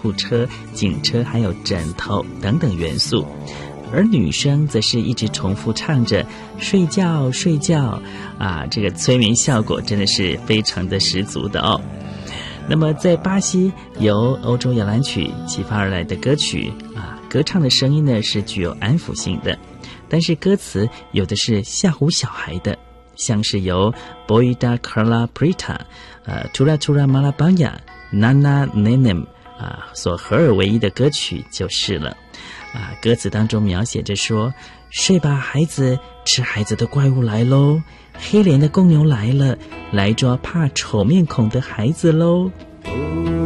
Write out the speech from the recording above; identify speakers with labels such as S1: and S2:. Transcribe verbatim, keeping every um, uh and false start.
S1: 护车、警车还有枕头等等元素。而女生则是一直重复唱着睡觉睡觉啊，这个催眠效果真的是非常的十足的哦。那么在巴西，由欧洲摇篮曲启发而来的歌曲啊，歌唱的声音呢是具有安抚性的，但是歌词有的是吓唬小孩的，像是由 Boida Carla Preta 呃 Tura Tura Malabanya Nana Nenem 啊所合而为一的歌曲就是了啊。歌词当中描写着说，睡吧孩子，吃孩子的怪物来咯，黑脸的公牛来了，来抓怕丑面孔的孩子咯。